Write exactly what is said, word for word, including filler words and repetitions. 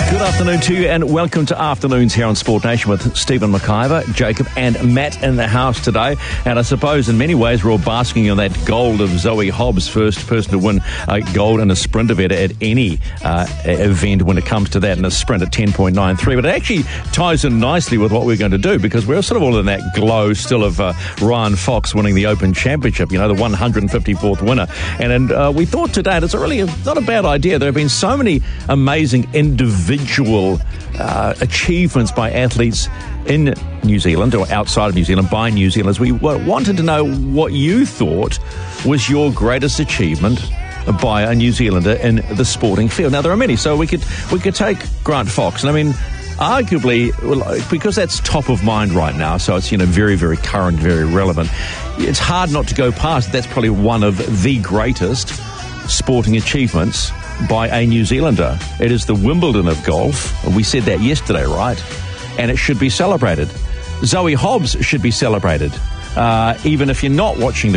Good afternoon to you and welcome to Afternoons here on Sport Nation with Stephen McIver, Jacob and Matt in the house today. And I suppose in many ways we're all basking in that gold of Zoe Hobbs, first person to win uh, gold in a sprint event at any uh, event when it comes to that in a sprint at ten point nine three. But it actually ties in nicely with what we're going to do because we're sort of all in that glow still of uh, Ryan Fox winning the Open Championship, you know, the one hundred fifty-fourth winner. And, and uh, we thought today it's a really not a bad idea. There have been so many amazing individual Uh, achievements by athletes in New Zealand or outside of New Zealand by New Zealanders. We w- wanted to know what you thought was your greatest achievement by a New Zealander in the sporting field. Now there are many, so we could we could take Grant Fox, and I mean, arguably, well, because that's top of mind right now, so it's, you know, very very current, very relevant. It's hard not to go past. That's probably one of the greatest sporting achievements by a New Zealander. It is the Wimbledon of golf. We said that yesterday, right? And it should be celebrated. Zoe Hobbs should be celebrated. Uh, even if you're not watching the